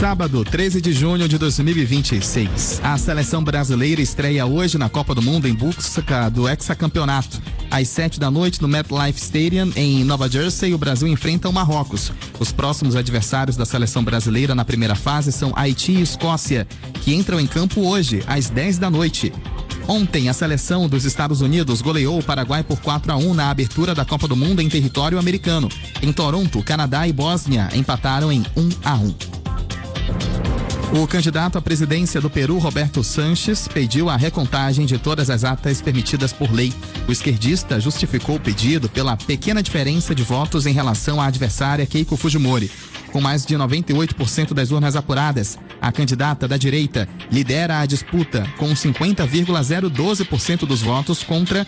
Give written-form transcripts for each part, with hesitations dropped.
Sábado, 13 de junho de 2026. A seleção brasileira estreia hoje na Copa do Mundo em busca do hexacampeonato. Às 7h no MetLife Stadium, em Nova Jersey, o Brasil enfrenta o Marrocos. Os próximos adversários da seleção brasileira na primeira fase são Haiti e Escócia, que entram em campo hoje, às 10h. Ontem, a seleção dos Estados Unidos goleou o Paraguai por 4-1 na abertura da Copa do Mundo em território americano. Em Toronto, Canadá e Bósnia empataram em 1-1. O candidato à presidência do Peru, Roberto Sanches, pediu a recontagem de todas as atas permitidas por lei. O esquerdista justificou o pedido pela pequena diferença de votos em relação à adversária Keiko Fujimori. Com mais de 98% das urnas apuradas, a candidata da direita lidera a disputa com 50,012% dos votos contra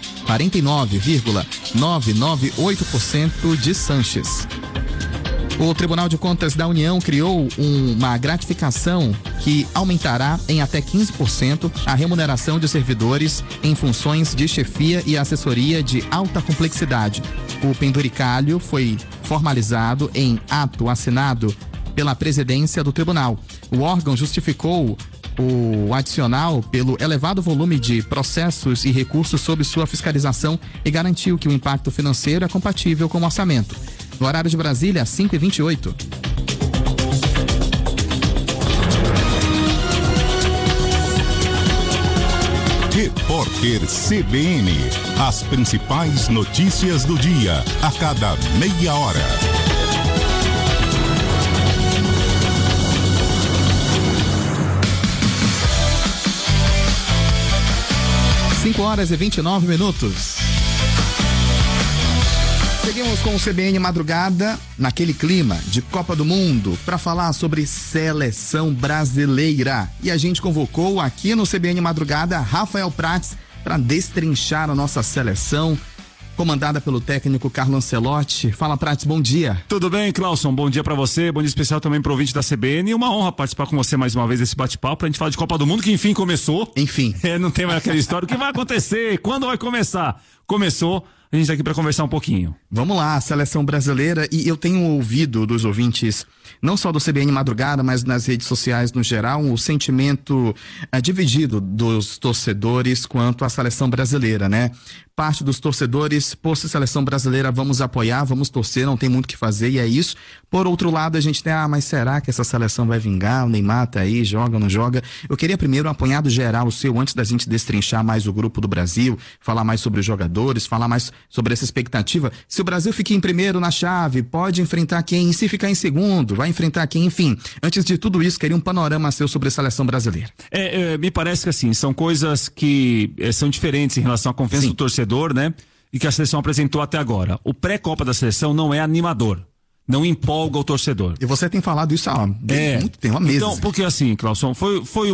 49,998% de Sanches. O Tribunal de Contas da União criou uma gratificação que aumentará em até 15% a remuneração de servidores em funções de chefia e assessoria de alta complexidade. O penduricalho foi formalizado em ato assinado pela presidência do tribunal. O órgão justificou o adicional pelo elevado volume de processos e recursos sob sua fiscalização e garantiu que o impacto financeiro é compatível com o orçamento. No horário de Brasília, 5h28. Repórter CBN. As principais notícias do dia, a cada meia hora. 5h29. Seguimos com o CBN Madrugada, naquele clima de Copa do Mundo, para falar sobre seleção brasileira. E a gente convocou aqui no CBN Madrugada Rafael Prats para destrinchar a nossa seleção, comandada pelo técnico Carlo Ancelotti. Fala, Prats, bom dia. Tudo bem, Clauson? Bom dia para você, bom dia especial também pro ouvinte da CBN. E uma honra participar com você mais uma vez desse bate-papo pra gente falar de Copa do Mundo, que enfim começou. Enfim. Não tem mais aquela história. O que vai acontecer? Quando vai começar? Começou. A gente tá aqui para conversar um pouquinho. Vamos lá, a seleção brasileira, e eu tenho ouvido dos ouvintes, não só do CBN Madrugada, mas nas redes sociais no geral, o sentimento dividido dos torcedores quanto à seleção brasileira, né? Parte dos torcedores, por ser seleção brasileira, vamos apoiar, vamos torcer, não tem muito o que fazer, e é isso. Por outro lado, a gente tem, mas será que essa seleção vai vingar? O Neymar tá aí, joga ou não joga? Eu queria primeiro um apanhado geral seu, antes da gente destrinchar mais o grupo do Brasil, falar mais sobre os jogadores, falar mais sobre essa expectativa. Se o Brasil fica em primeiro na chave, pode enfrentar quem? E se ficar em segundo, vai enfrentar quem? Enfim, antes de tudo isso, queria um panorama seu sobre a seleção brasileira. Me parece que assim, são coisas que são diferentes em relação à confiança do torcedor, né? E que a seleção apresentou até agora. O pré-copa da seleção não é animador. Não empolga o torcedor. E você tem falado isso há muito tempo, há meses. Então, porque assim, Clauson, foi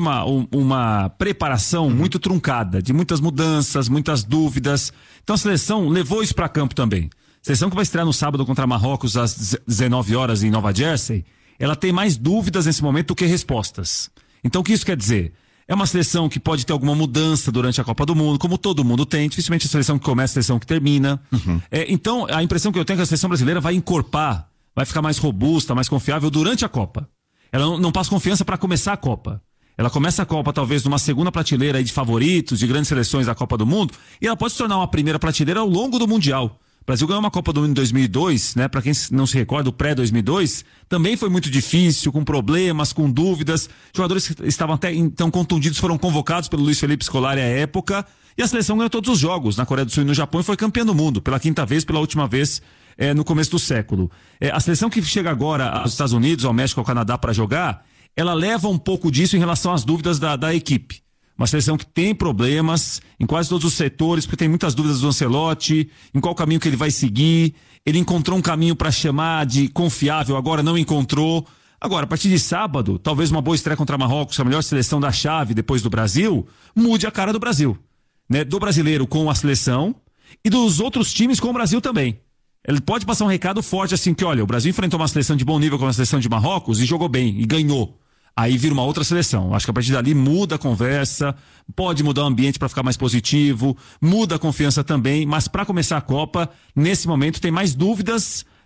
uma preparação muito truncada, de muitas mudanças, muitas dúvidas. Então a seleção levou isso para campo também. A seleção que vai estrear no sábado contra Marrocos às 19h em Nova Jersey, ela tem mais dúvidas nesse momento do que respostas. Então o que isso quer dizer? É uma seleção que pode ter alguma mudança durante a Copa do Mundo, como todo mundo tem, dificilmente a seleção que começa, a seleção que termina. Então, a impressão que eu tenho é que a seleção brasileira vai encorpar, vai ficar mais robusta, mais confiável durante a Copa. Ela não passa confiança para começar a Copa. Ela começa a Copa talvez numa segunda prateleira aí de favoritos, de grandes seleções da Copa do Mundo, e ela pode se tornar uma primeira prateleira ao longo do Mundial. O Brasil ganhou uma Copa do Mundo em 2002, né? Para quem não se recorda, o pré-2002 também foi muito difícil, com problemas, com dúvidas. Jogadores que estavam até então contundidos foram convocados pelo Luiz Felipe Scolari à época, e a seleção ganhou todos os jogos na Coreia do Sul e no Japão e foi campeã do mundo, pela quinta vez, pela última vez no começo do século. A seleção que chega agora aos Estados Unidos, ao México, ao Canadá para jogar, ela leva um pouco disso em relação às dúvidas da equipe. Uma seleção que tem problemas em quase todos os setores, porque tem muitas dúvidas do Ancelotti, em qual caminho que ele vai seguir. Ele encontrou um caminho para chamar de confiável, agora não encontrou. Agora, a partir de sábado, talvez uma boa estreia contra Marrocos, a melhor seleção da chave depois do Brasil, mude a cara do Brasil, né? Do brasileiro com a seleção e dos outros times com o Brasil também. Ele pode passar um recado forte assim que, olha, o Brasil enfrentou uma seleção de bom nível com a seleção de Marrocos e jogou bem, e ganhou. Aí vira uma outra seleção. Acho que a partir dali muda a conversa, pode mudar o ambiente para ficar mais positivo, muda a confiança também, mas para começar a Copa, nesse momento tem mais dúvidas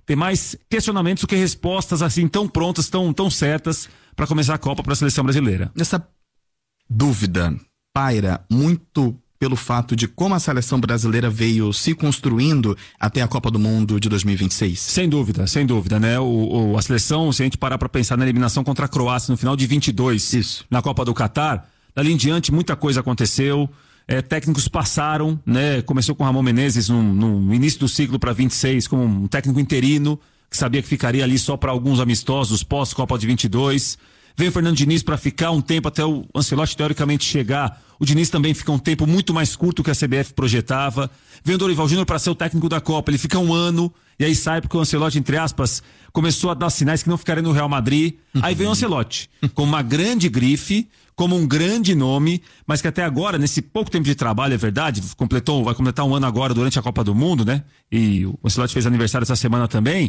tem mais questionamentos do que respostas assim tão prontas, tão certas para começar a Copa para a seleção brasileira. Essa dúvida paira muito pelo fato de como a seleção brasileira veio se construindo até a Copa do Mundo de 2026. Sem dúvida, né? A seleção, se a gente parar para pensar na eliminação contra a Croácia no final de 22, isso, na Copa do Catar, dali em diante muita coisa aconteceu. Técnicos passaram, né? Começou com o Ramon Menezes no início do ciclo para 26 como um técnico interino, que sabia que ficaria ali só para alguns amistosos pós-Copa de 22. Veio o Fernando Diniz para ficar um tempo até o Ancelotti teoricamente chegar. O Diniz também fica um tempo muito mais curto que a CBF projetava. Veio o Dorival Júnior para ser o técnico da Copa, ele fica um ano e aí sai porque o Ancelotti, entre aspas, começou a dar sinais que não ficaria no Real Madrid. Aí veio o Ancelotti, com uma grande grife, como um grande nome, mas que até agora, nesse pouco tempo de trabalho, é verdade, vai completar um ano agora durante a Copa do Mundo, né? E o Ancelotti fez aniversário essa semana também.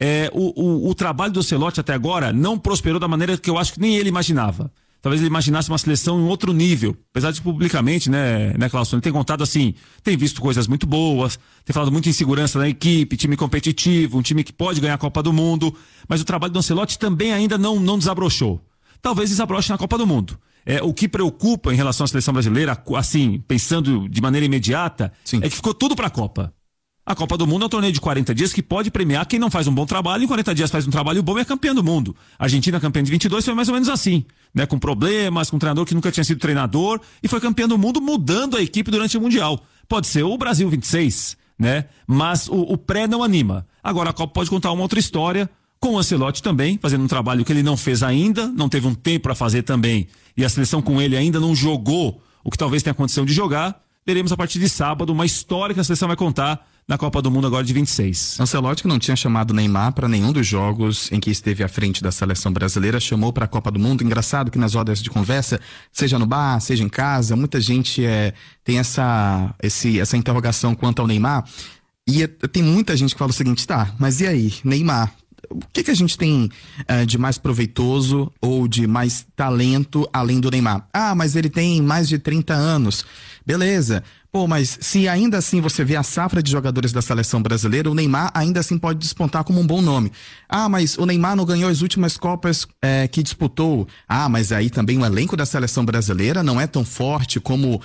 O trabalho do Ancelotti até agora não prosperou da maneira que eu acho que nem ele imaginava. Talvez ele imaginasse uma seleção em outro nível, apesar de publicamente, né, Clauson? Ele tem contado assim, tem visto coisas muito boas, tem falado muito em segurança na equipe, time competitivo, um time que pode ganhar a Copa do Mundo, mas o trabalho do Ancelotti também ainda não desabrochou. Talvez desabroche na Copa do Mundo. O que preocupa em relação à seleção brasileira, assim, pensando de maneira imediata, sim, é que ficou tudo para a Copa. A Copa do Mundo é um torneio de 40 dias que pode premiar quem não faz um bom trabalho, e em 40 dias faz um trabalho bom e é campeão do mundo. A Argentina, campeã de 22, foi mais ou menos assim, né? Com problemas, com um treinador que nunca tinha sido treinador, e foi campeão do mundo mudando a equipe durante o Mundial. Pode ser o Brasil 26, né? Mas o pré não anima. Agora a Copa pode contar uma outra história, com o Ancelotti também, fazendo um trabalho que ele não fez ainda, não teve um tempo para fazer também, e a seleção com ele ainda não jogou o que talvez tenha condição de jogar. Veremos a partir de sábado uma história que a seleção vai contar na Copa do Mundo agora de 26. Ancelotti, que não tinha chamado Neymar para nenhum dos jogos em que esteve à frente da seleção brasileira, chamou para a Copa do Mundo. Engraçado que nas rodas de conversa, seja no bar, seja em casa, muita gente tem essa interrogação quanto ao Neymar. E tem muita gente que fala o seguinte, tá, mas e aí, Neymar? O que a gente tem de mais proveitoso ou de mais talento além do Neymar? Ah, mas ele tem mais de 30 anos. Beleza. Pô, mas se ainda assim você vê a safra de jogadores da seleção brasileira, o Neymar ainda assim pode despontar como um bom nome. Ah, mas o Neymar não ganhou as últimas Copas que disputou. Ah, mas aí também o elenco da seleção brasileira não é tão forte como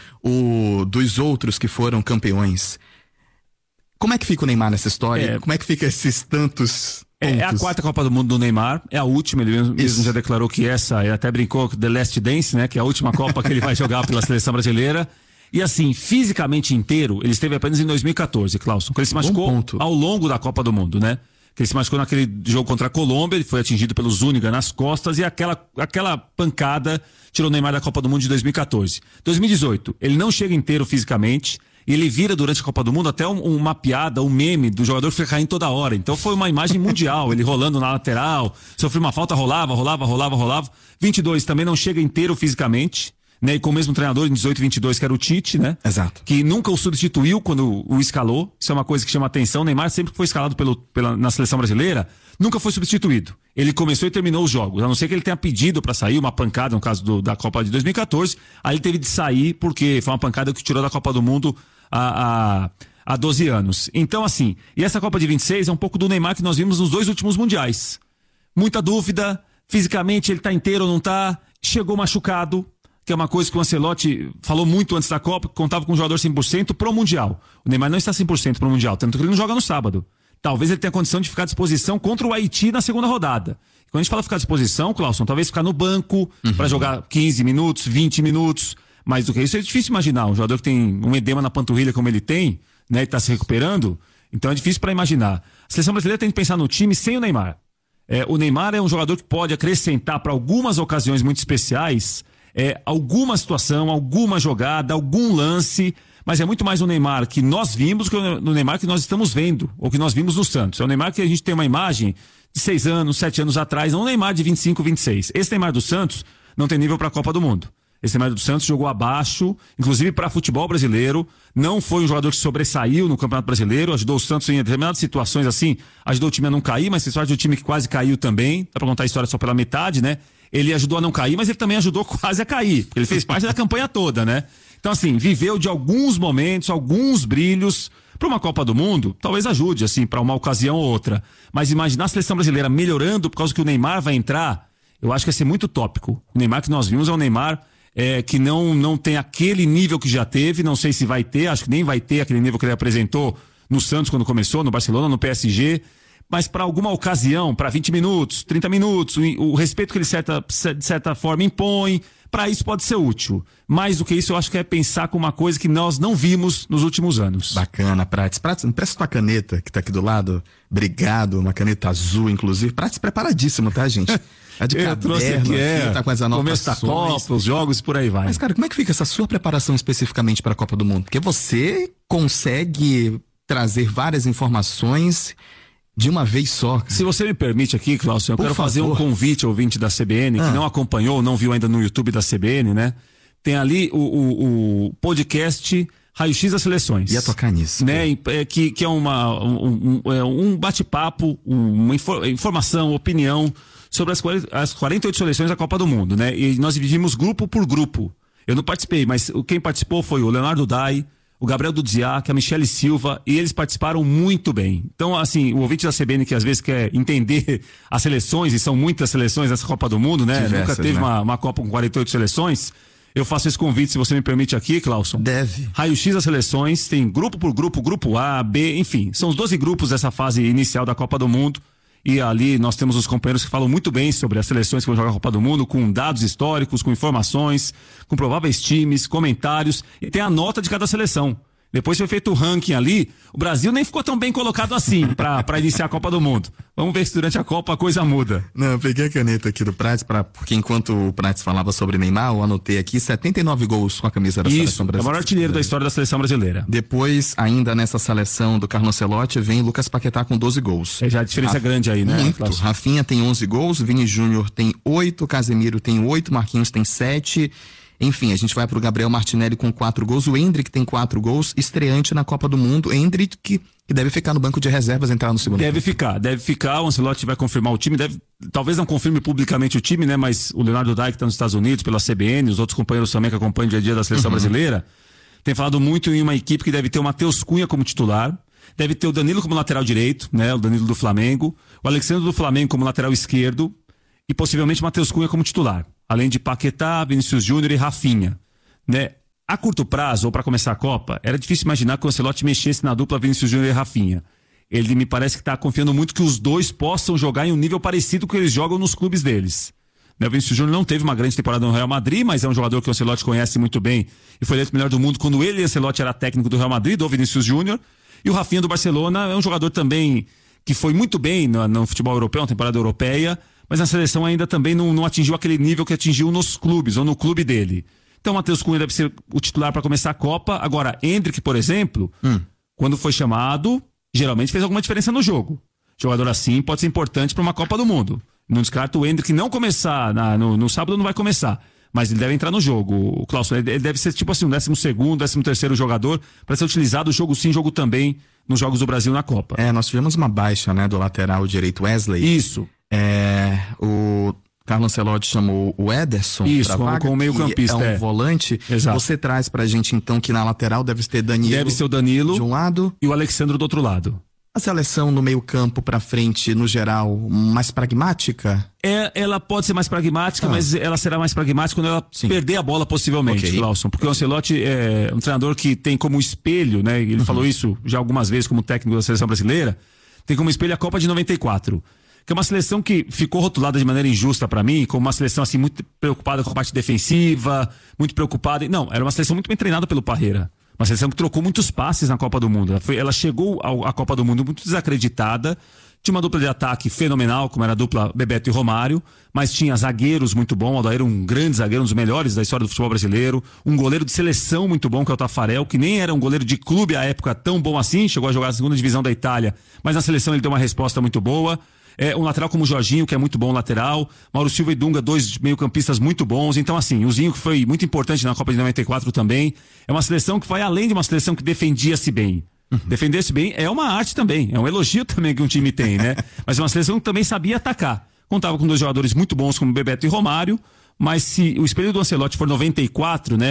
o dos outros que foram campeões. Como é que fica o Neymar nessa história? Como é que fica esses tantos... É a quarta Copa do Mundo do Neymar, é a última, ele mesmo já declarou que ele até brincou com The Last Dance, né, que é a última Copa que ele vai jogar pela seleção brasileira. E assim, fisicamente inteiro, ele esteve apenas em 2014, Clauson, que ele se machucou ao longo da Copa do Mundo, né? Que ele se machucou naquele jogo contra a Colômbia, ele foi atingido pelo Zúñiga nas costas e aquela pancada tirou o Neymar da Copa do Mundo de 2014. 2018, ele não chega inteiro fisicamente, e ele vira durante a Copa do Mundo até uma piada, um meme do jogador que fica caindo toda hora. Então foi uma imagem mundial, ele rolando na lateral, sofreu uma falta, rolava. 22 também não chega inteiro fisicamente, né? E com o mesmo treinador em 18 e 22, que era o Tite, né? Exato. Que nunca o substituiu quando o escalou. Isso é uma coisa que chama atenção. O Neymar sempre que foi escalado na seleção brasileira, nunca foi substituído. Ele começou e terminou os jogos. A não ser que ele tenha pedido para sair, uma pancada, no caso da Copa de 2014. Aí ele teve de sair porque foi uma pancada que tirou da Copa do Mundo há 12 anos. Então, assim, e essa Copa de 26 é um pouco do Neymar que nós vimos nos 2 últimos mundiais. Muita dúvida, fisicamente ele tá inteiro ou não tá, chegou machucado, que é uma coisa que o Ancelotti falou muito antes da Copa, que contava com um jogador 100% pro Mundial. O Neymar não está 100% pro Mundial, tanto que ele não joga no sábado. Talvez ele tenha condição de ficar à disposição contra o Haiti na segunda rodada. Quando a gente fala ficar à disposição, Clauson, talvez ficar no banco para jogar 15 minutos, 20 minutos. Mais do que isso, é difícil imaginar. Um jogador que tem um edema na panturrilha como ele tem, né, e tá se recuperando, então é difícil para imaginar. A seleção brasileira tem que pensar no time sem o Neymar. O Neymar é um jogador que pode acrescentar para algumas ocasiões muito especiais, alguma situação, alguma jogada, algum lance, mas é muito mais o Neymar que nós vimos que o Neymar que nós estamos vendo, ou que nós vimos no Santos. É o Neymar que a gente tem uma imagem de 6 anos, 7 anos atrás, não o Neymar de 25, 26. Esse Neymar do Santos não tem nível para a Copa do Mundo. Esse Neymar do Santos jogou abaixo, inclusive para futebol brasileiro, não foi um jogador que sobressaiu no Campeonato Brasileiro, ajudou o Santos em determinadas situações assim, ajudou o time a não cair, mas fez parte do time que quase caiu também, dá pra contar a história só pela metade, né? Ele ajudou a não cair, mas ele também ajudou quase a cair, porque ele fez parte da campanha toda, né? Então assim, viveu de alguns momentos, alguns brilhos, Para uma Copa do Mundo, talvez ajude, assim, para uma ocasião ou outra. Mas imaginar a seleção brasileira melhorando por causa que o Neymar vai entrar, eu acho que vai ser muito utópico. O Neymar que nós vimos é um Neymar que não tem aquele nível que já teve, não sei se vai ter, acho que nem vai ter aquele nível que ele apresentou no Santos quando começou, no Barcelona, no PSG, mas para alguma ocasião, para 20 minutos, 30 minutos, o respeito que ele de certa forma impõe, para isso pode ser útil. Mais do que isso, eu acho que é pensar com uma coisa que nós não vimos nos últimos anos. Bacana, Prates. Prates, empresta tua caneta que tá aqui do lado. Obrigado, uma caneta azul, inclusive. Prates preparadíssimo, tá, gente? A de eu trouxe aqui, tá com as anotações. Começo da Copa, os jogos, por aí vai. Mas, cara, como é que fica essa sua preparação especificamente para a Copa do Mundo? Porque você consegue trazer várias informações de uma vez só. Se você me permite aqui, Cláudio, eu quero fazer um convite ao ouvinte da CBN, que não acompanhou, não viu ainda no YouTube da CBN, né? Tem ali o podcast Raio-X das Seleções. Ia tocar nisso. Né? Que é um bate-papo, uma informação, opinião sobre as 48 seleções da Copa do Mundo, né? E nós dividimos grupo por grupo. Eu não participei, mas quem participou foi o Leonardo Dai, o Gabriel Dudziak, a Michele Silva, e eles participaram muito bem. Então, assim, o ouvinte da CBN que às vezes quer entender as seleções, e são muitas seleções nessa Copa do Mundo, né? Diversas, nunca teve né? uma Copa com 48 seleções. Eu faço esse convite, se você me permite aqui, Clauson. Deve. Raio-X das seleções, tem grupo por grupo, grupo A, B, enfim. São os 12 grupos dessa fase inicial da Copa do Mundo. E ali nós temos os companheiros que falam muito bem sobre as seleções que vão jogar a Copa do Mundo, com dados históricos, com informações, com prováveis times, comentários, e tem a nota de cada seleção. Depois foi feito o ranking ali, o Brasil nem ficou tão bem colocado assim para iniciar a Copa do Mundo. Vamos ver se durante a Copa a coisa muda. Não, eu peguei a caneta aqui do Prates, porque enquanto o Prates falava sobre Neymar, eu anotei aqui 79 gols com a camisa da seleção brasileira. É o maior artilheiro da história da seleção brasileira. Depois, ainda nessa seleção do Carlo Ancelotti, vem Lucas Paquetá com 12 gols. Já a diferença é grande aí, né? Muito. Rafinha tem 11 gols, Vini Júnior tem 8, Casemiro tem 8, Marquinhos tem 7... Enfim, a gente vai pro Gabriel Martinelli com 4 gols, o Endrick tem 4 gols, estreante na Copa do Mundo, Endrick que deve ficar no banco de reservas, entrar no segundo tempo. Deve ficar, o Ancelotti vai confirmar o time, talvez não confirme publicamente o time, né, mas o Leonardo Dai, que está nos Estados Unidos, pela CBN, os outros companheiros também que acompanham o dia a dia da seleção brasileira, tem falado muito em uma equipe que deve ter o Matheus Cunha como titular, deve ter o Danilo como lateral direito, né, o Danilo do Flamengo, o Alexandre do Flamengo como lateral esquerdo e possivelmente o Matheus Cunha como titular. Além de Paquetá, Vinícius Júnior e Rafinha, né? A curto prazo, ou para começar a Copa, era difícil imaginar que o Ancelotti mexesse na dupla Vinícius Júnior e Rafinha. Ele me parece que está confiando muito que os dois possam jogar em um nível parecido com que eles jogam nos clubes deles. Né? O Vinícius Júnior não teve uma grande temporada no Real Madrid, mas é um jogador que o Ancelotti conhece muito bem e foi eleito o melhor do mundo quando ele e o Ancelotti era técnico do Real Madrid, do Vinícius Júnior. E o Rafinha do Barcelona é um jogador também que foi muito bem no futebol europeu, na temporada europeia, mas na seleção ainda também não atingiu aquele nível que atingiu nos clubes, ou no clube dele. Então o Matheus Cunha deve ser o titular para começar a Copa. Agora, Endrick, por exemplo, quando foi chamado, geralmente fez alguma diferença no jogo. Jogador assim pode ser importante para uma Copa do Mundo. Não descarta o Endrick não começar, no sábado não vai começar, mas ele deve entrar no jogo. O Clauson, ele deve ser tipo assim, um 12º, 13º jogador para ser utilizado jogo sim, jogo também nos Jogos do Brasil na Copa. Nós tivemos uma baixa, né, do lateral direito Wesley. Isso. O Carlo Ancelotti chamou o Ederson para vaga, com o meio-campista. É um volante. Exato. Você traz pra gente então que na lateral deve ter Danilo. Deve ser o Danilo de um lado e o Alexandre do outro lado. A seleção no meio-campo pra frente, no geral, mais pragmática? Ela pode ser mais pragmática, mas ela será mais pragmática quando ela perder a bola, possivelmente, Clauson. Porque o Ancelotti é um treinador que tem como espelho, né? Ele falou isso já algumas vezes como técnico da seleção brasileira, tem como espelho a Copa de 94. Que é uma seleção que ficou rotulada de maneira injusta pra mim, como uma seleção assim muito preocupada com a parte defensiva, muito preocupada. Não, era uma seleção muito bem treinada pelo Parreira. Uma seleção que trocou muitos passes na Copa do Mundo. Ela chegou à Copa do Mundo muito desacreditada. Tinha uma dupla de ataque fenomenal, como era a dupla Bebeto e Romário, mas tinha zagueiros muito bons. O Aldair um grande zagueiro, um dos melhores da história do futebol brasileiro. Um goleiro de seleção muito bom, que é o Tafarel, que nem era um goleiro de clube à época tão bom assim. Chegou a jogar a segunda divisão da Itália, mas na seleção ele deu uma resposta muito boa. Um lateral como o Jorginho, que é muito bom lateral. Mauro Silva e Dunga, 2 meio-campistas muito bons. Então, assim, o Zinho, que foi muito importante na Copa de 94 também. É uma seleção que vai além de uma seleção que defendia-se bem. Defender-se bem é uma arte também. É um elogio também que um time tem, né? Mas é uma seleção que também sabia atacar. Contava com 2 jogadores muito bons, como Bebeto e Romário. Mas se o espelho do Ancelotti for 94, né?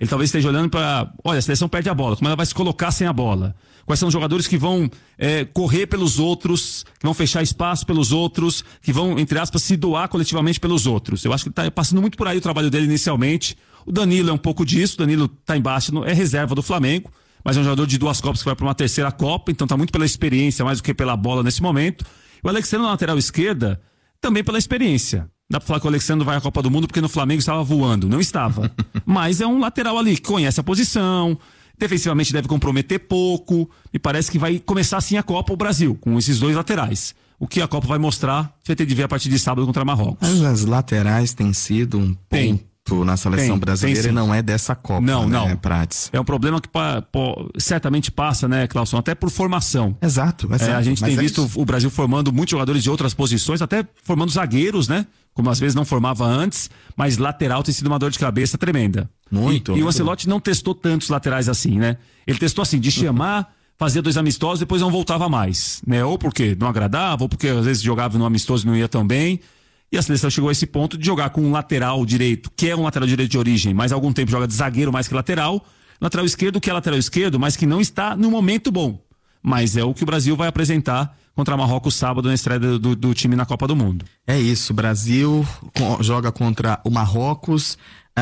Ele talvez esteja olhando para, olha, a seleção perde a bola, como ela vai se colocar sem a bola? Quais são os jogadores que vão correr pelos outros, que vão fechar espaço pelos outros, que vão, entre aspas, se doar coletivamente pelos outros? Eu acho que ele está passando muito por aí o trabalho dele inicialmente. O Danilo é um pouco disso, o Danilo está embaixo, é reserva do Flamengo, mas é um jogador de 2 Copas que vai para uma 3ª Copa, então está muito pela experiência mais do que pela bola nesse momento. O Alexandre na lateral esquerda, também pela experiência. Dá pra falar que o Alexandre vai à Copa do Mundo porque no Flamengo estava voando. Não estava. Mas é um lateral ali que conhece a posição, defensivamente deve comprometer pouco. Me parece que vai começar assim a Copa o Brasil, com esses 2 laterais. O que a Copa vai mostrar, vai ter de ver a partir de sábado contra Marrocos. Mas as laterais têm sido um ponto na seleção brasileira e não é dessa Copa, não. Prates? É um problema que certamente passa, né, Clauson, até por formação. Exato. A gente tem visto o Brasil formando muitos jogadores de outras posições, até formando zagueiros, né? Como às vezes não formava antes, mas lateral tem sido uma dor de cabeça tremenda. E o Ancelotti não testou tantos laterais assim, né? Ele testou assim, de chamar, fazia 2 amistosos, depois não voltava mais, né? Ou porque não agradava, ou porque às vezes jogava no amistoso e não ia tão bem. E a seleção chegou a esse ponto de jogar com um lateral direito, que é um lateral direito de origem, mas há algum tempo joga de zagueiro mais que lateral. Lateral esquerdo, que é lateral esquerdo, mas que não está no momento bom. Mas é o que o Brasil vai apresentar contra Marrocos sábado na estreia do time na Copa do Mundo. É isso, o Brasil joga contra o Marrocos.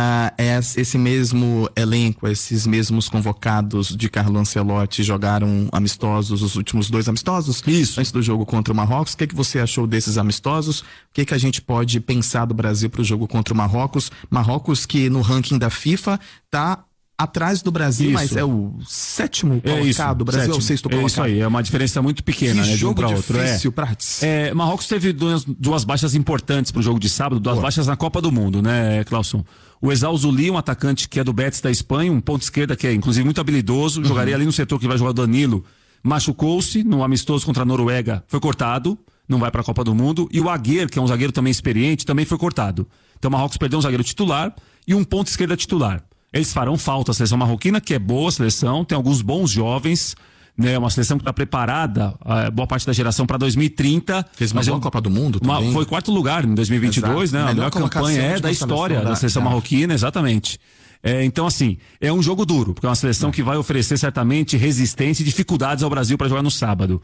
Esse mesmo elenco, esses mesmos convocados de Carlo Ancelotti jogaram amistosos, os últimos 2 amistosos? Isso. Antes do jogo contra o Marrocos. O que você achou desses amistosos? O que a gente pode pensar do Brasil para o jogo contra o Marrocos? Marrocos que no ranking da FIFA está atrás do Brasil, mas é o 7º colocado, o Brasil é o 6º colocado. É isso aí, é uma diferença muito pequena, né, de um para outro. Difícil, Prates. Marrocos teve 2 baixas importantes para o jogo de sábado, 2 baixas na Copa do Mundo, né, Clauson? O Ezal Zuli, um atacante que é do Betis da Espanha, um ponto esquerda que é inclusive muito habilidoso, jogaria ali no setor que vai jogar o Danilo, machucou-se no amistoso contra a Noruega, foi cortado, não vai para a Copa do Mundo, e o Agüer, que é um zagueiro também experiente, também foi cortado. Então o Marrocos perdeu um zagueiro titular e um ponto esquerda titular. Eles farão falta a seleção marroquina, que é boa a seleção, tem alguns bons jovens, né? Uma seleção que está preparada, boa parte da geração para 2030. Fez uma boa Copa do Mundo também. Foi 4º lugar em 2022, né? A melhor campanha da história da seleção marroquina, exatamente. Então, assim, é um jogo duro, porque é uma seleção que vai oferecer certamente resistência e dificuldades ao Brasil para jogar no sábado.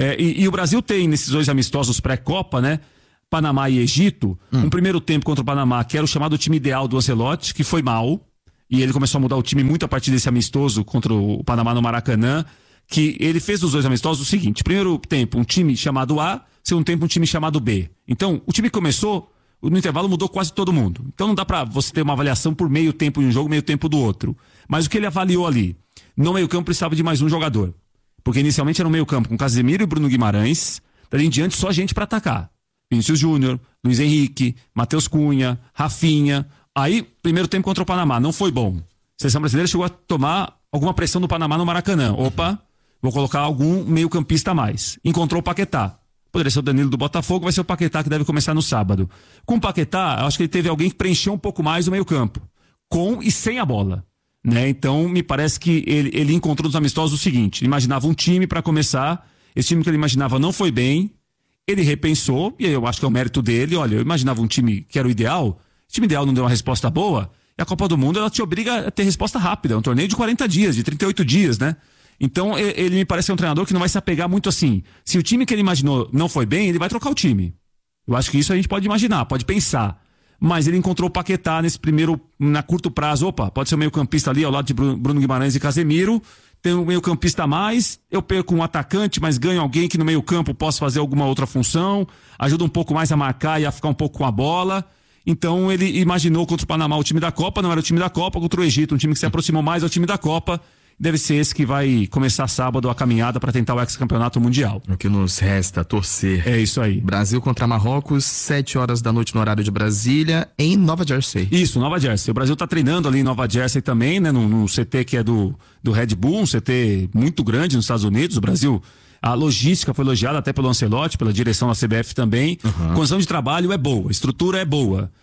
E o Brasil tem, nesses 2 amistosos pré-Copa, né? Panamá e Egito, um primeiro tempo contra o Panamá, que era o chamado time ideal do Ancelotti, que foi mal. E ele começou a mudar o time muito a partir desse amistoso contra o Panamá no Maracanã, que ele fez dos 2 amistosos o seguinte: primeiro tempo um time chamado A, segundo tempo um time chamado B. Então, o time começou, no intervalo mudou quase todo mundo. Então não dá pra você ter uma avaliação por meio tempo de um jogo, meio tempo do outro. Mas o que ele avaliou ali? No meio campo precisava de mais um jogador. Porque inicialmente era um meio campo com Casemiro e Bruno Guimarães, dali em diante só gente pra atacar. Vinícius Júnior, Luiz Henrique, Matheus Cunha, Rafinha. Aí, primeiro tempo contra o Panamá, não foi bom. A seleção brasileira chegou a tomar alguma pressão do Panamá no Maracanã. Opa, vou colocar algum meio-campista a mais. Encontrou o Paquetá. Poderia ser o Danilo do Botafogo, vai ser o Paquetá que deve começar no sábado. Com o Paquetá, eu acho que ele teve alguém que preencheu um pouco mais o meio-campo, com e sem a bola, né? Então, me parece que ele encontrou nos amistosos o seguinte: ele imaginava um time para começar, esse time que ele imaginava não foi bem, ele repensou, e eu acho que é o mérito dele. Olha, eu imaginava um time que era o ideal, o time ideal não deu uma resposta boa, e a Copa do Mundo ela te obriga a ter resposta rápida, é um torneio de 40 dias, de 38 dias, né? Então, ele me parece que é um treinador que não vai se apegar muito assim. Se o time que ele imaginou não foi bem, ele vai trocar o time. Eu acho que isso a gente pode imaginar, pode pensar. Mas ele encontrou o Paquetá nesse primeiro, na curto prazo. Opa, pode ser o meio-campista ali ao lado de Bruno Guimarães e Casemiro. Tem um meio-campista a mais. Eu perco um atacante, mas ganho alguém que no meio-campo possa fazer alguma outra função. Ajuda um pouco mais a marcar e a ficar um pouco com a bola. Então, ele imaginou contra o Panamá o time da Copa, não era o time da Copa, contra o Egito, um time que se aproximou mais ao time da Copa. Deve ser esse que vai começar sábado a caminhada para tentar o ex-campeonato mundial. O que nos resta, torcer. É isso aí. Brasil contra Marrocos, 7h da noite no horário de Brasília, em Nova Jersey. Isso, Nova Jersey. O Brasil está treinando ali em Nova Jersey também, né? No CT que é do Red Bull, um CT muito grande nos Estados Unidos. O Brasil, a logística foi elogiada até pelo Ancelotti, pela direção da CBF também. Condição de trabalho é boa, a estrutura é boa.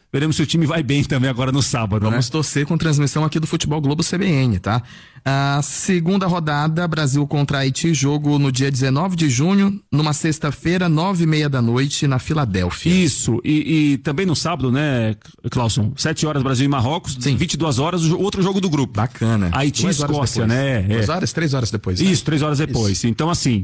Veremos se o time vai bem também agora no sábado, Vamos torcer com transmissão aqui do Futebol Globo CBN, tá? A segunda rodada, Brasil contra Haiti, jogo no dia 19 de junho, numa sexta-feira, 9h30 da noite, na Filadélfia. Isso, e também no sábado, né, Clauson? 7 horas Brasil e Marrocos, Sim. 22 horas, outro jogo do grupo. Bacana. Haiti e Escócia, né? 3 horas depois. Isso, 3 horas depois. Isso. Então, assim,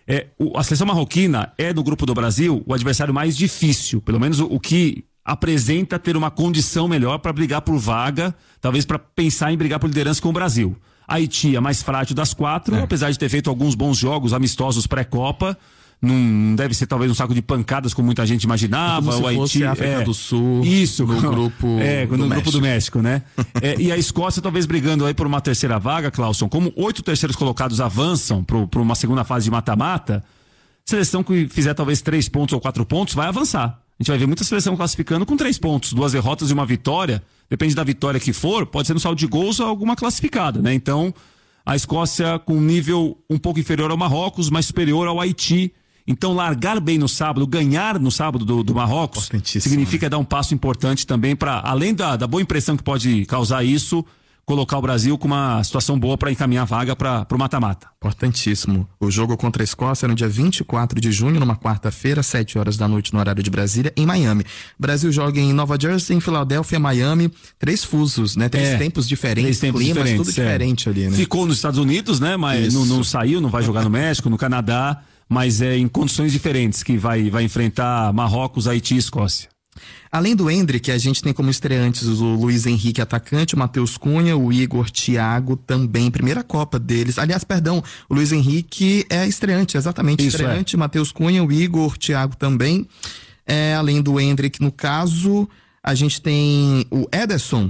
a seleção marroquina é, no grupo do Brasil, o adversário mais difícil, pelo menos o que apresenta ter uma condição melhor para brigar por vaga, talvez para pensar em brigar por liderança com o Brasil. Haiti é a mais frágil das 4, apesar de ter feito alguns bons jogos amistosos pré-Copa. Não deve ser talvez um saco de pancadas como muita gente imaginava. Como se o Haiti fosse a África do Sul. Isso, no grupo no grupo do México, né? E a Escócia talvez brigando aí por uma terceira vaga, Clauson. Como 8 terceiros colocados avançam para uma segunda fase de mata-mata, seleção que fizer talvez 3 pontos ou 4 pontos vai avançar. A gente vai ver muita seleção classificando com 3 pontos, 2 derrotas e uma vitória. Depende da vitória que for, pode ser no saldo de gols ou alguma classificada, né? Então, a Escócia com um nível um pouco inferior ao Marrocos, mas superior ao Haiti. Então, largar bem no sábado, ganhar no sábado do Marrocos, significa dar um passo importante também para, além da boa impressão que pode causar isso, colocar o Brasil com uma situação boa para encaminhar a vaga para o mata-mata. Importantíssimo. O jogo contra a Escócia é no dia 24 de junho, numa quarta-feira, 7 horas da noite no horário de Brasília, em Miami. O Brasil joga em Nova Jersey, em Filadélfia, Miami. 3 fusos, né? 3 tempos diferentes, 3 tempos climas, diferentes, tudo diferente ali, né? Ficou nos Estados Unidos, né? Mas não saiu, não vai jogar no México, no Canadá, mas é em condições diferentes que vai enfrentar Marrocos, Haiti e Escócia. Além do Endrick, a gente tem como estreantes o Luiz Henrique, atacante, o Matheus Cunha, o Igor Thiago também, primeira Copa deles. Aliás, perdão, o Luiz Henrique é estreante, exatamente, Isso, estreante, Matheus Cunha, o Igor Thiago também. Além do Endrick, no caso, a gente tem o Ederson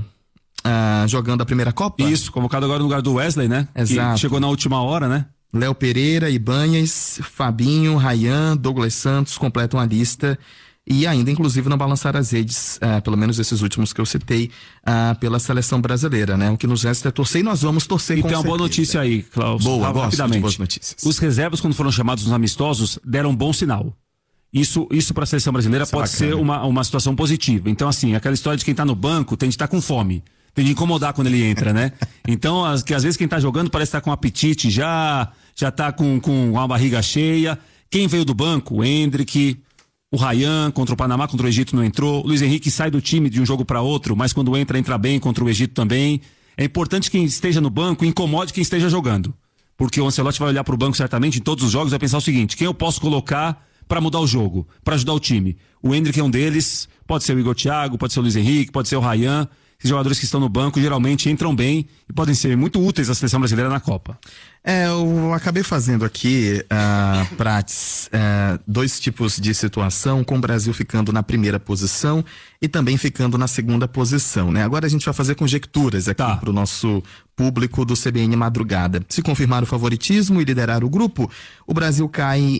jogando a primeira Copa. Isso, convocado agora no lugar do Wesley, né? Exato. Que chegou na última hora, né? Léo Pereira, Ibanez, Fabinho, Ryan, Douglas Santos completam a lista. E ainda, inclusive, não balançar as redes, pelo menos esses últimos que eu citei, pela seleção brasileira, né? O que nos resta é torcer e nós vamos torcer com certeza. E tem uma boa notícia aí, Klaus. Boa, rapidamente. boas notícias. Os reservas, quando foram chamados nos amistosos, deram um bom sinal. Isso para a seleção brasileira pode ser uma situação positiva. Então, assim, aquela história de quem tá no banco tem de estar com fome. Tem de incomodar quando ele entra, né? Então, que às vezes quem tá jogando parece estar com apetite, já tá com uma barriga cheia. Quem veio do banco? O Endrick, o Ryan contra o Panamá, contra o Egito não entrou. O Luiz Henrique sai do time de um jogo para outro, mas quando entra bem contra o Egito também. É importante que quem esteja no banco incomode quem esteja jogando. Porque o Ancelotti vai olhar pro banco certamente em todos os jogos e vai pensar o seguinte: quem eu posso colocar para mudar o jogo, para ajudar o time? O Endrick é um deles, pode ser o Igor Thiago, pode ser o Luiz Henrique, pode ser o Ryan. Esses jogadores que estão no banco geralmente entram bem e podem ser muito úteis à seleção brasileira na Copa. Eu acabei fazendo aqui, Prates, 2 tipos de situação, com o Brasil ficando na primeira posição e também ficando na segunda posição, né? Agora a gente vai fazer conjecturas aqui para o nosso público do CBN Madrugada. Se confirmar o favoritismo e liderar o grupo, o Brasil cai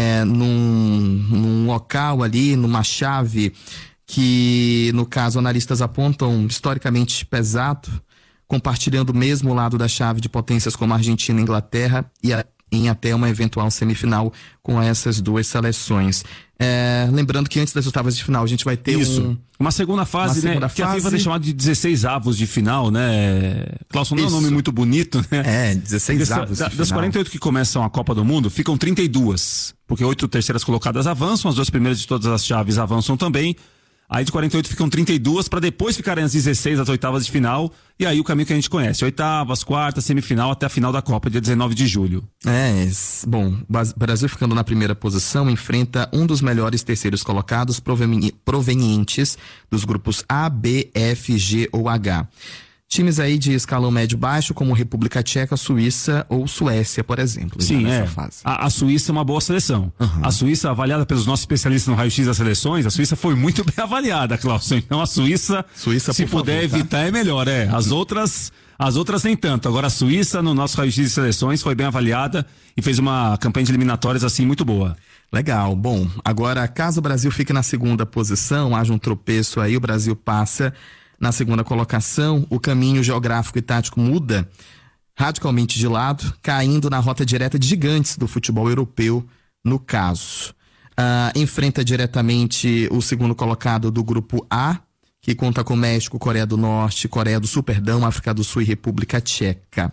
num local ali, numa chave que, no caso, analistas apontam historicamente pesado, compartilhando o mesmo lado da chave de potências como Argentina e Inglaterra, e em até uma eventual semifinal com essas 2 seleções. Lembrando que antes das oitavas de final a gente vai ter uma segunda fase, né? Que a FIFA tem chamado de 16 avos de final, né? Clauson, não é um nome muito bonito, né? 16 avos de final. Das 48 que começam a Copa do Mundo, ficam 32, porque 8 terceiras colocadas avançam, as 2 primeiras de todas as chaves avançam também. Aí de 48 ficam 32 para depois ficarem as 16 das oitavas de final. E aí o caminho que a gente conhece: oitavas, quartas, semifinal até a final da Copa, dia 19 de julho. Bom, o Brasil ficando na primeira posição enfrenta um dos melhores terceiros colocados provenientes dos grupos A, B, F, G ou H. Times aí de escalão médio-baixo, como República Tcheca, Suíça ou Suécia, por exemplo. Sim, nessa fase. A Suíça é uma boa seleção. A Suíça, avaliada pelos nossos especialistas no raio-x das seleções, a Suíça foi muito bem avaliada, Clauson. Então a Suíça se puder evitar, é melhor. As outras nem tanto. Agora a Suíça, no nosso raio-x de seleções, foi bem avaliada e fez uma campanha de eliminatórias assim muito boa. Legal. Bom, agora caso o Brasil fique na segunda posição, haja um tropeço aí, o Brasil passa na segunda colocação, o caminho geográfico e tático muda radicalmente de lado, caindo na rota direta de gigantes do futebol europeu, no caso. Enfrenta diretamente o segundo colocado do grupo A, que conta com México, Coreia do Norte, Coreia do Sul, África do Sul e República Tcheca.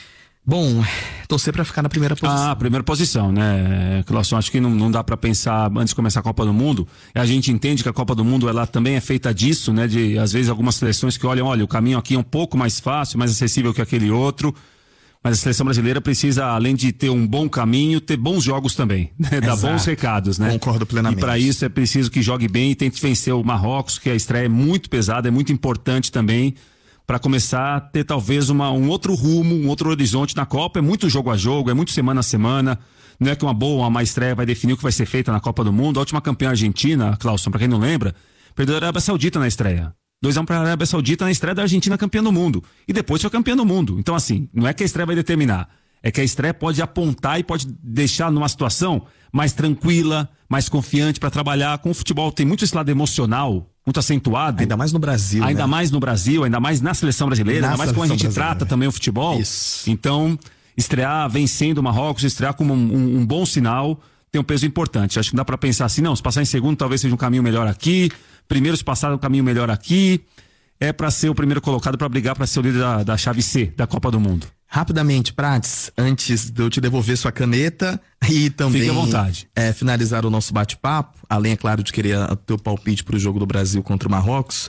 Bom, torcer para ficar na primeira posição. Ah, primeira posição, né, Cláudio? Acho que não dá para pensar antes de começar a Copa do Mundo. A gente entende que a Copa do Mundo ela também é feita disso, né? De às vezes algumas seleções que olham, olha, o caminho aqui é um pouco mais fácil, mais acessível que aquele outro. Mas a seleção brasileira precisa, além de ter um bom caminho, ter bons jogos também, né? Dar bons recados, né? Concordo plenamente. E para isso é preciso que jogue bem e tente vencer o Marrocos, que a estreia é muito pesada, é muito importante também, para começar a ter talvez um outro rumo, um outro horizonte na Copa. É muito jogo a jogo, é muito semana a semana. Não é que uma boa ou uma má estreia vai definir o que vai ser feita na Copa do Mundo. A última campeã argentina, Cláudio, para quem não lembra, perdeu a Arábia Saudita na estreia. 2-1 para a Arábia Saudita na estreia da Argentina campeã do mundo. E depois foi campeã do mundo. Então, assim, não é que a estreia vai determinar. É que a estreia pode apontar e pode deixar numa situação mais tranquila, mais confiante para trabalhar. Com o futebol tem muito esse lado emocional, muito acentuado. Ainda mais no Brasil. Ainda né? mais no Brasil, ainda mais na seleção brasileira, ainda mais como a gente trata também o futebol. Isso. Então, estrear vencendo o Marrocos, estrear como um bom sinal, tem um peso importante. Acho que não dá para pensar assim, não, se passar em segundo talvez seja um caminho melhor aqui, primeiro se passar um caminho melhor aqui, é para ser o primeiro colocado para brigar para ser o líder da chave C da Copa do Mundo. Rapidamente, Prates, antes de eu te devolver sua caneta e também fique à vontade. Finalizar o nosso bate-papo, além, é claro, de querer o teu palpite para o jogo do Brasil contra o Marrocos,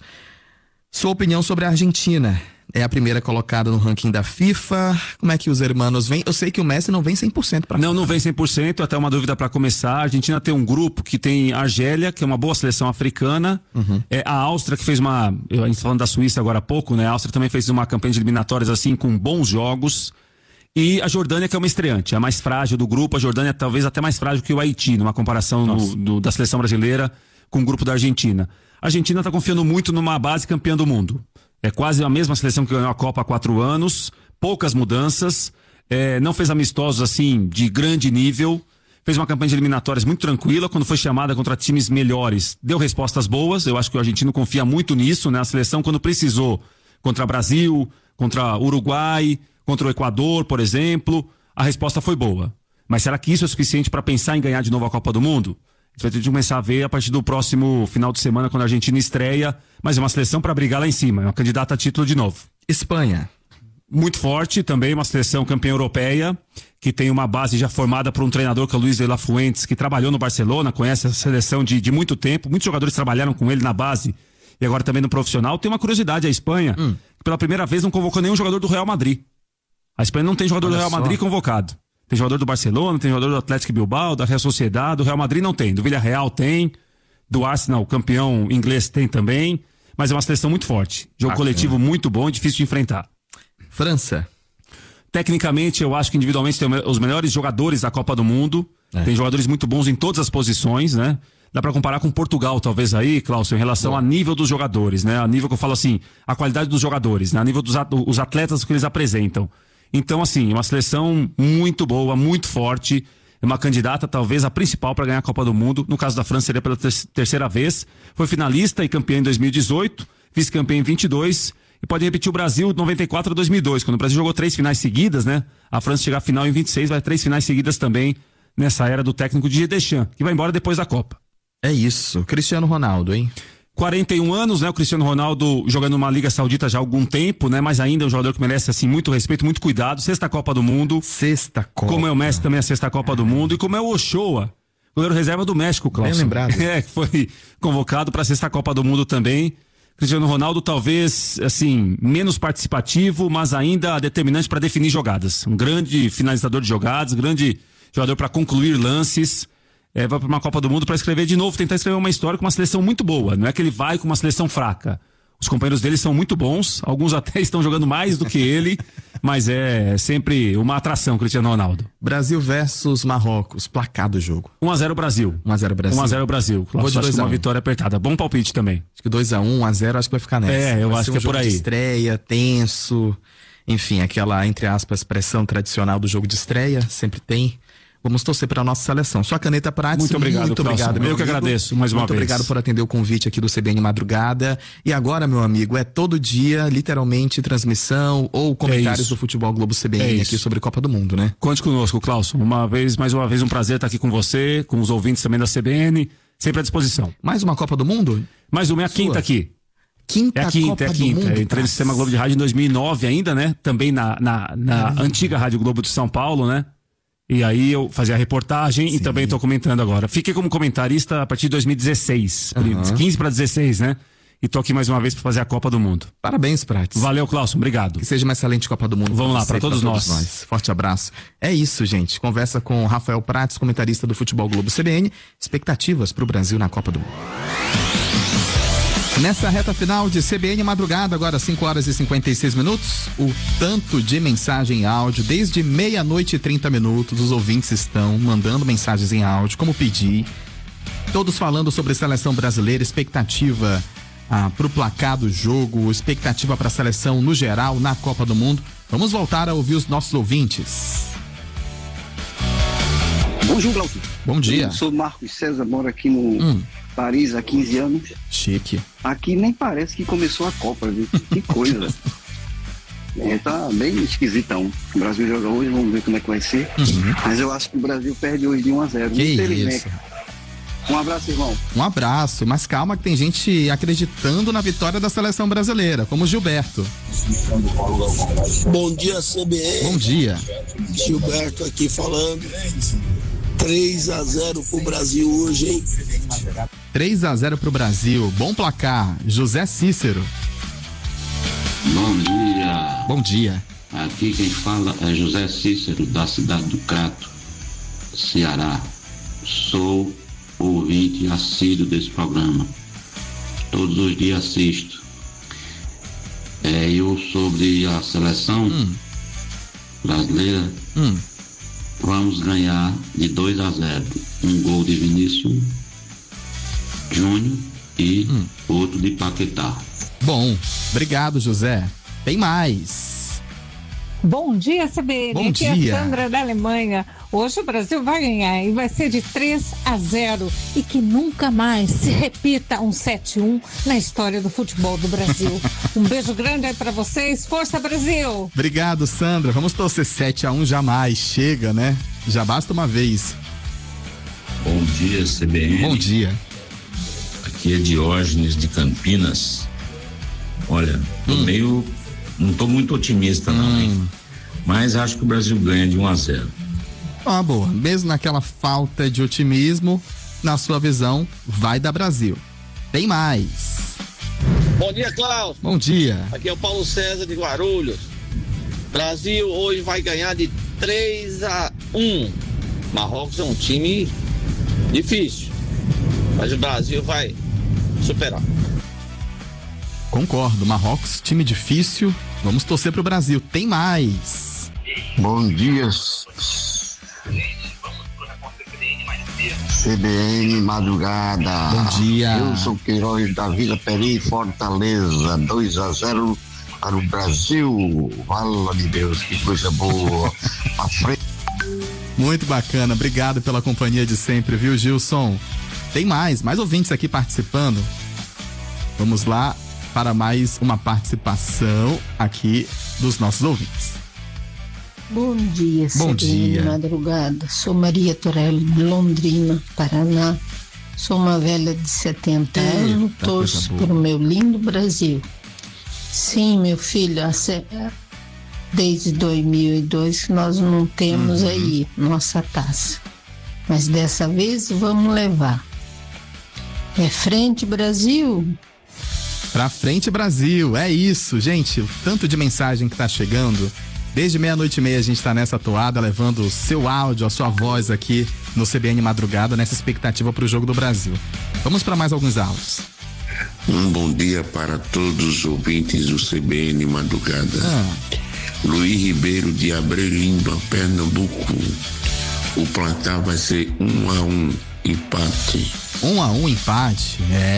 sua opinião sobre a Argentina. É a primeira colocada no ranking da FIFA. Como é que os hermanos vêm? Eu sei que o Messi não vem 100% para Não vem 100%, até uma dúvida para começar. A Argentina tem um grupo que tem a Argélia, que é uma boa seleção africana. A Áustria, que fez a gente falando da Suíça agora há pouco, né? A Áustria também fez uma campanha de eliminatórias assim, com bons jogos. E a Jordânia, que é uma estreante, a mais frágil do grupo. A Jordânia talvez até mais frágil que o Haiti, numa comparação da seleção brasileira com o grupo da Argentina. A Argentina está confiando muito numa base campeã do mundo. É quase a mesma seleção que ganhou a Copa há 4 anos, poucas mudanças, não fez amistosos assim de grande nível, fez uma campanha de eliminatórias muito tranquila, quando foi chamada contra times melhores, deu respostas boas. Eu acho que o argentino confia muito nisso, né? A seleção quando precisou, contra Brasil, contra Uruguai, contra o Equador, por exemplo, a resposta foi boa. Mas será que isso é suficiente para pensar em ganhar de novo a Copa do Mundo? A gente vai ter que começar a ver a partir do próximo final de semana, quando a Argentina estreia, mas é uma seleção para brigar lá em cima, é uma candidata a título de novo. Espanha. Muito forte, também uma seleção campeã europeia, que tem uma base já formada por um treinador que é o Luis de la Fuentes, que trabalhou no Barcelona, conhece a seleção de muito tempo, muitos jogadores trabalharam com ele na base e agora também no profissional. Tem uma curiosidade, a Espanha, que pela primeira vez não convocou nenhum jogador do Real Madrid. A Espanha não tem jogador do Real Madrid convocado. Tem jogador do Barcelona, tem jogador do Atlético Bilbao, da Real Sociedade, do Real Madrid não tem, do Villarreal tem, do Arsenal, campeão inglês, tem também, mas é uma seleção muito forte. Jogo coletivo muito bom e difícil de enfrentar. França. Tecnicamente, eu acho que individualmente tem os melhores jogadores da Copa do Mundo, tem jogadores muito bons em todas as posições, né? Dá pra comparar com Portugal, talvez aí, Cláudio, em relação a nível dos jogadores, né? A nível que eu falo assim, a qualidade dos jogadores, né? A nível dos atletas que eles apresentam. Então, assim, uma seleção muito boa, muito forte, uma candidata talvez a principal para ganhar a Copa do Mundo. No caso da França seria pela terceira vez. Foi finalista e campeã em 2018, vice-campeã em 22 e pode repetir o Brasil 94 a 2002, quando o Brasil jogou 3 finais seguidas, né? A França chegar à final em 26, vai 3 finais seguidas também nessa era do técnico Didier Deschamps, que vai embora depois da Copa. É isso. Cristiano Ronaldo, hein? 41 anos, né? O Cristiano Ronaldo jogando numa Liga Saudita já há algum tempo, né? Mas ainda é um jogador que merece, assim, muito respeito, muito cuidado. 6ª Copa do Mundo. 6ª Copa. Como é o Messi também a 6ª Copa do Mundo. E como é o Ochoa, goleiro reserva do México, Cláudio. Bem lembrado. Que foi convocado para a 6ª Copa do Mundo também. Cristiano Ronaldo talvez, assim, menos participativo, mas ainda determinante para definir jogadas. Um grande finalizador de jogadas, grande jogador para concluir lances. Vai para uma Copa do Mundo para escrever de novo, tentar escrever uma história com uma seleção muito boa. Não é que ele vai com uma seleção fraca. Os companheiros dele são muito bons, alguns até estão jogando mais do que ele, mas é sempre uma atração, Cristiano Ronaldo. Brasil versus Marrocos, placar do jogo. 1-0 Brasil. 1-0 Brasil. 1-0 Brasil. Vou de acho que 2-1. uma vitória apertada. Bom palpite também. Acho que 2-1, 1-0, acho que vai ficar nessa. Eu vai acho que é por aí. De estreia, tenso, enfim, aquela, entre aspas, pressão tradicional do jogo de estreia, sempre tem. Vamos torcer para a nossa seleção. Sua caneta Prates. Muito obrigado, muito obrigado, meu Eu que amigo. agradeço mais uma muito vez. Muito obrigado por atender o convite aqui do CBN Madrugada. E agora, meu amigo, é todo dia, literalmente, transmissão ou comentários do Futebol Globo CBN aqui sobre Copa do Mundo, né? Conte conosco, Cláudio. Mais uma vez, um prazer estar aqui com você, com os ouvintes também da CBN, sempre à disposição. Mais uma Copa do Mundo? Mais uma, é a quinta aqui. Quinta É a quinta. Eu entrei no Sistema Globo de Rádio em 2009 ainda, né? Também na antiga Rádio Globo de São Paulo, né? E aí eu fazia a reportagem e também tô comentando agora. Fiquei como comentarista a partir de 2016, 15 para 16, né? E tô aqui mais uma vez para fazer a Copa do Mundo. Parabéns, Prates. Valeu, Clauson, obrigado. Que seja uma excelente Copa do Mundo. Vamos lá, para todos nós. Forte abraço. É isso, gente. Conversa com Rafael Prates, comentarista do Futebol Globo CBN. Expectativas para o Brasil na Copa do Mundo. Nessa reta final de CBN Madrugada, agora 5 horas e 56 minutos, o tanto de mensagem em áudio, desde 00:30, os ouvintes estão mandando mensagens em áudio, como pedi, todos falando sobre seleção brasileira, expectativa pro placar do jogo, expectativa para a seleção no geral, na Copa do Mundo. Vamos voltar a ouvir os nossos ouvintes. Bom dia, Glaucio. Bom dia. Eu sou Marcos César, moro aqui no Paris há 15 anos. Chique. Aqui nem parece que começou a Copa, viu? Que coisa. Tá bem esquisitão. O Brasil joga hoje, vamos ver como é que vai ser. Mas eu acho que o Brasil perde hoje de 1-0. Que isso. Um abraço, irmão. Um abraço, mas calma que tem gente acreditando na vitória da seleção brasileira, como o Gilberto. Bom dia, CBN. Bom dia. Gilberto aqui falando. 3-0 pro Brasil hoje, hein? 3-0 pro Brasil. Bom placar. José Cícero. Bom dia. Bom dia. Aqui quem fala é José Cícero, da cidade do Crato, Ceará. Sou ouvinte assíduo desse programa. Todos os dias assisto. Eu sobre a seleção brasileira, vamos ganhar de 2-0. Um gol de Vinícius Júnior e outro de Paquetá. Bom, obrigado, José. Tem mais. Bom dia, CBN. Bom Aqui dia. é a Sandra da Alemanha. Hoje o Brasil vai ganhar e vai ser de 3-0 e que nunca mais se repita um 7-1 na história do futebol do Brasil. Um beijo grande aí pra vocês. Força, Brasil! Obrigado, Sandra. Vamos torcer 7-1 jamais. Chega, né? Já basta uma vez. Bom dia, CBN. Bom dia. Aqui é Diógenes de Campinas. Olha, não tô muito otimista não, hein? Mas acho que o Brasil ganha de 1-0. Boa. Mesmo naquela falta de otimismo, na sua visão, vai dar Brasil. Tem mais. Bom dia, Klaus. Bom dia. Aqui é o Paulo César de Guarulhos. Brasil hoje vai ganhar de 3-1. Marrocos é um time difícil, mas o Brasil vai superar. Concordo. Marrocos, time difícil. Vamos torcer pro Brasil. Tem mais. Bom dia, CBN Madrugada. Bom dia. Eu sou Queiroz da Vila Peri, Fortaleza. 2-0 para o Brasil. Fala de Deus, que coisa boa. À frente. Muito bacana. Obrigado pela companhia de sempre, viu, Gilson? Tem mais ouvintes aqui participando. Vamos lá para mais uma participação aqui dos nossos ouvintes. Bom dia, Bom dia. Madrugada. Sou Maria Torelli, de Londrina, Paraná. Sou uma velha de 70 anos, torço pelo meu lindo Brasil. Sim, meu filho, desde 2002 que nós não temos aí nossa taça. Mas dessa vez vamos levar. É frente, Brasil! Pra frente, Brasil, é isso, gente, o tanto de mensagem que tá chegando, desde 00:30 a gente tá nessa toada, levando o seu áudio, a sua voz aqui no CBN Madrugada, nessa expectativa pro jogo do Brasil. Vamos para mais alguns áudios. Um bom dia para todos os ouvintes do CBN Madrugada. Luiz Ribeiro de Abreu, Pernambuco. O placar vai ser 1-1, empate. 1-1, empate,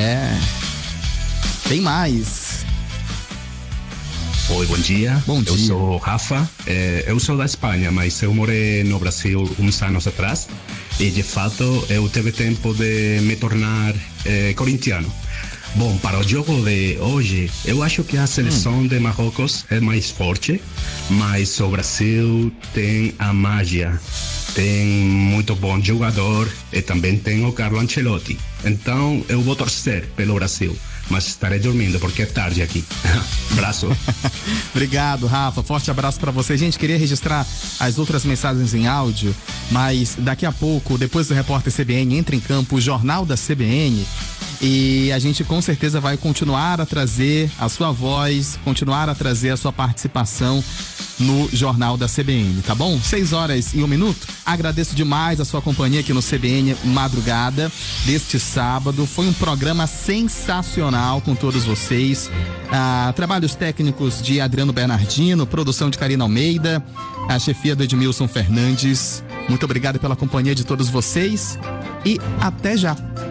Tem mais. Oi, bom dia. Bom dia. Eu sou Rafa, eu sou da Espanha, mas eu morei no Brasil uns anos atrás e de fato eu tive tempo de me tornar corintiano. Bom, para o jogo de hoje, eu acho que a seleção de Marrocos é mais forte, mas o Brasil tem a mágia, tem muito bom jogador e também tem o Carlo Ancelotti. Então eu vou torcer pelo Brasil. mas estarei dormindo porque é tarde aqui. Abraço. Obrigado, Rafa. Forte abraço para você. Gente, queria registrar as outras mensagens em áudio, mas daqui a pouco, depois do Repórter CBN, entra em campo o Jornal da CBN e a gente com certeza vai continuar a trazer a sua voz, continuar a trazer a sua participação no Jornal da CBN, tá bom? 6h01. Agradeço demais a sua companhia aqui no CBN Madrugada deste sábado. Foi um programa sensacional com todos vocês. Trabalhos técnicos de Adriano Bernardino, produção de Karina Almeida, a chefia do Edmilson Fernandes. Muito obrigado pela companhia de todos vocês e até já.